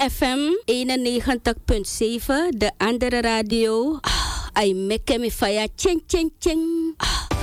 FM 91.7. De andere radio. Ay meke mi faya ching ching ching.